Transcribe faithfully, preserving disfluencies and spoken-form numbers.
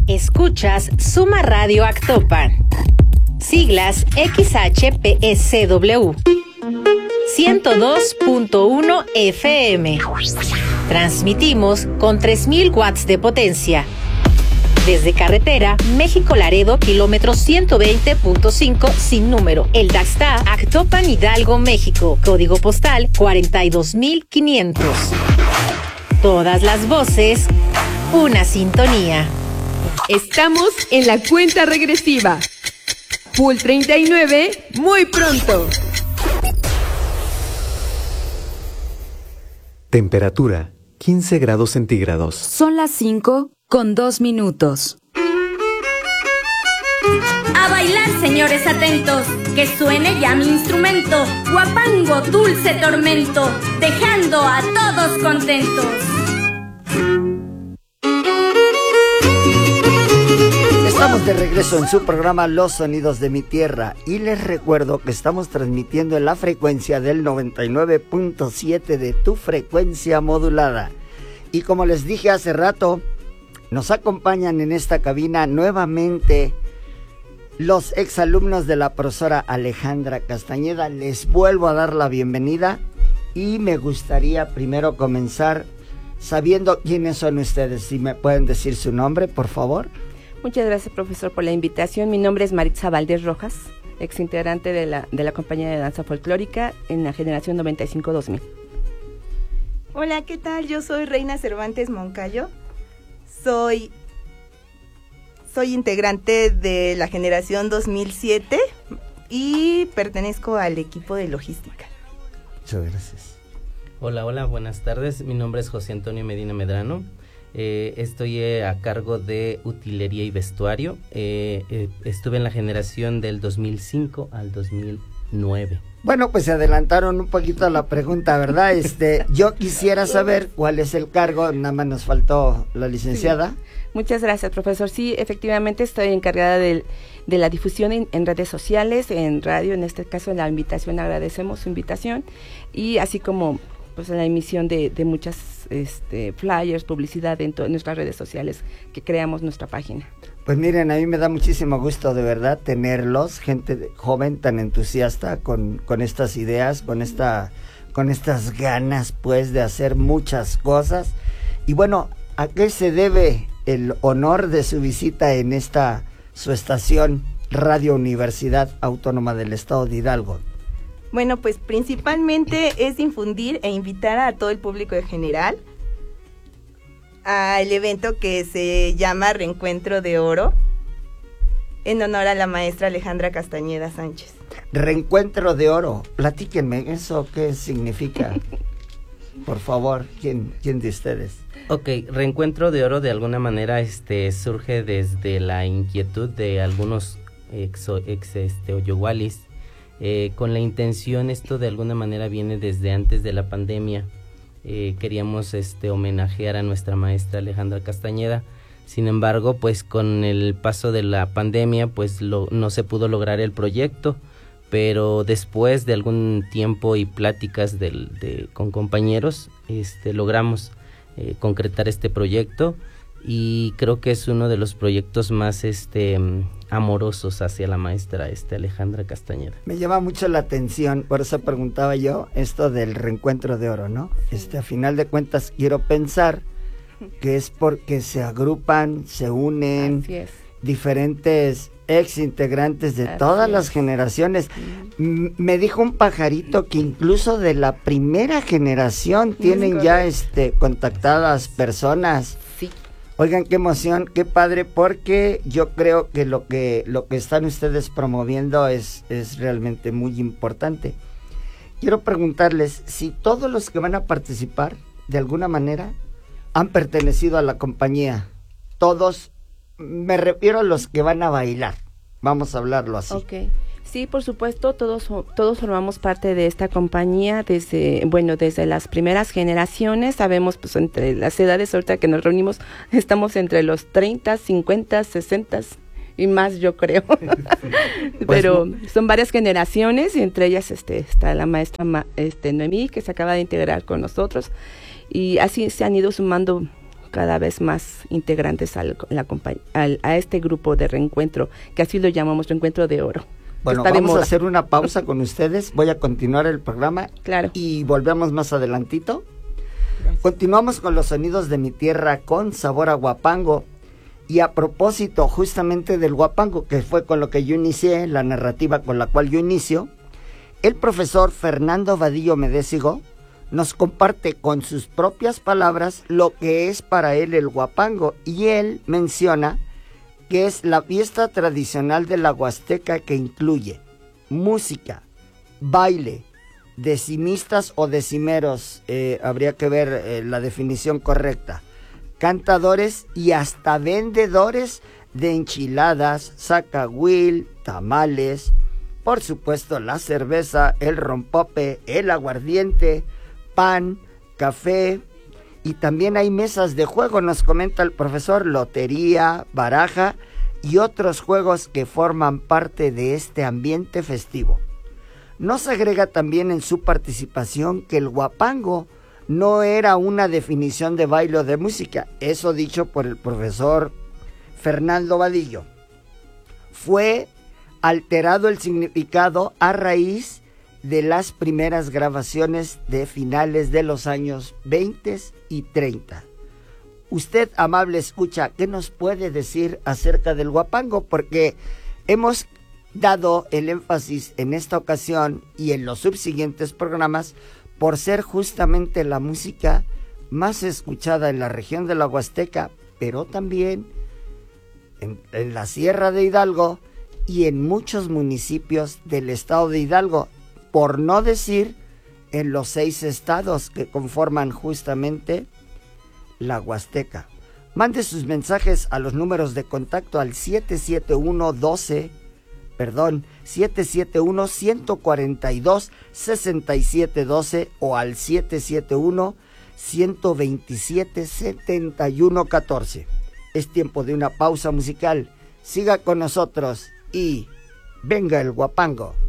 Escuchas Suma Radio Actopan. Siglas X H P S W. ciento dos punto uno F M. Transmitimos con tres mil watts de potencia. Desde carretera México-Laredo, kilómetro ciento veinte punto cinco sin número. El Daxta, Actopan, Hidalgo, México. Código postal cuarenta y dos mil quinientos. Todas las voces, una sintonía. Estamos en la cuenta regresiva. Full treinta y nueve, muy pronto. Temperatura, quince grados centígrados. Son las cinco con dos minutos. A bailar, señores atentos, que suene ya mi instrumento, guapango, dulce tormento, dejando a todos contentos. Estamos de regreso en su programa Los Sonidos de mi Tierra y les recuerdo que estamos transmitiendo en la frecuencia del noventa y nueve punto siete de tu frecuencia modulada. Y como les dije hace rato, nos acompañan en esta cabina nuevamente los exalumnos de la profesora Alejandra Castañeda. Les vuelvo a dar la bienvenida y me gustaría primero comenzar sabiendo quiénes son ustedes. Si me pueden decir su nombre, por favor. Muchas gracias, profesor, por la invitación. Mi nombre es Maritza Valdés Rojas, exintegrante de la, de la compañía de danza folclórica en la generación noventa y cinco dos mil. Hola, ¿qué tal? Yo soy Reina Cervantes Moncayo. Soy, soy integrante de la generación dos mil siete y pertenezco al equipo de logística. Muchas gracias. Hola, hola, buenas tardes. Mi nombre es José Antonio Medina Medrano. Eh, estoy eh, a cargo de utilería y vestuario. Eh, eh, estuve en la generación del dos mil cinco al dos mil nueve. Bueno, pues se adelantaron un poquito a la pregunta, ¿verdad? Este, yo quisiera saber cuál es el cargo, nada más nos faltó la licenciada. Sí. Muchas gracias, profesor. Sí, efectivamente estoy encargada del, de la difusión en, en redes sociales, en radio, en este caso en la invitación, agradecemos su invitación, y así como pues en la emisión de, de muchas este, flyers, publicidad en, to, en nuestras redes sociales que creamos nuestra página. Pues miren, a mí me da muchísimo gusto de verdad tenerlos, gente de, joven tan entusiasta con, con estas ideas, con esta, con estas ganas pues de hacer muchas cosas. Y bueno, ¿a qué se debe el honor de su visita en esta su estación Radio Universidad Autónoma del Estado de Hidalgo? Bueno, pues principalmente es difundir e invitar a todo el público en general al evento que se llama Reencuentro de Oro, en honor a la maestra Alejandra Castañeda Sánchez. Reencuentro de Oro, platíquenme, ¿eso qué significa? Por favor, ¿quién, quién de ustedes? Ok, Reencuentro de Oro de alguna manera este, surge desde la inquietud de algunos ex, ex este, oyogualis. Eh, con la intención, esto de alguna manera viene desde antes de la pandemia. Eh, queríamos este, homenajear a nuestra maestra Alejandra Castañeda. Sin embargo, pues con el paso de la pandemia, pues lo, no se pudo lograr el proyecto, pero después de algún tiempo y pláticas del, de, con compañeros, este, logramos eh, concretar este proyecto, y creo que es uno de los proyectos más este amorosos hacia la maestra este Alejandra Castañeda. Me llama mucho la atención, por eso preguntaba yo esto del Reencuentro de Oro, ¿no? Sí. Este, a final de cuentas quiero pensar que es porque se agrupan, se unen diferentes ex integrantes de Así todas es. las generaciones. M- me dijo un pajarito que incluso de la primera generación tienen sí, ya este contactadas personas. Sí. Oigan, qué emoción, qué padre, porque yo creo que lo que lo que están ustedes promoviendo es, es realmente muy importante. Quiero preguntarles si todos los que van a participar, de alguna manera, han pertenecido a la compañía. Todos, me refiero a los que van a bailar, vamos a hablarlo así. Okay. Sí, por supuesto, todos todos formamos parte de esta compañía desde, bueno, desde las primeras generaciones. Sabemos, pues, entre las edades ahorita que nos reunimos, estamos entre los treinta, cincuenta, sesenta y más, yo creo. Pero pues, son varias generaciones, y entre ellas este está la maestra este Noemí, que se acaba de integrar con nosotros, y así se han ido sumando cada vez más integrantes al, la, al, a este grupo de reencuentro, que así lo llamamos Reencuentro de Oro. Bueno, vamos a hacer una pausa con ustedes, voy a continuar el programa claro. y volvemos más adelantito. Gracias. Continuamos con los sonidos de mi tierra con sabor a huapango. Y a propósito justamente del huapango, que fue con lo que yo inicié, la narrativa con la cual yo inicio, el profesor Fernando Vadillo Medésigo nos comparte con sus propias palabras lo que es para él el huapango, y él menciona que es la fiesta tradicional de la Huasteca que incluye música, baile, decimistas o decimeros, eh, habría que ver eh, la definición correcta, cantadores y hasta vendedores de enchiladas, zacahuil, tamales, por supuesto la cerveza, el rompope, el aguardiente, pan, café, y también hay mesas de juego, nos comenta el profesor, lotería, baraja y otros juegos que forman parte de este ambiente festivo. Nos agrega también en su participación que el huapango no era una definición de baile o de música, eso dicho por el profesor Fernando Vadillo. Fue alterado el significado a raíz de las primeras grabaciones de finales de los años veinte y treinta. Usted, amable escucha, ¿qué nos puede decir acerca del huapango? Porque hemos dado el énfasis en esta ocasión y en los subsiguientes programas por ser justamente la música más escuchada en la región de la Huasteca, pero también en, en la Sierra de Hidalgo y en muchos municipios del estado de Hidalgo, por no decir en los seis estados que conforman justamente la Huasteca. Mande sus mensajes a los números de contacto al siete siete uno doce, perdón, siete siete uno uno cuatro dos seis siete uno dos o al siete siete uno uno dos siete siete uno uno cuatro. Es tiempo de una pausa musical. Siga con nosotros y venga el huapango.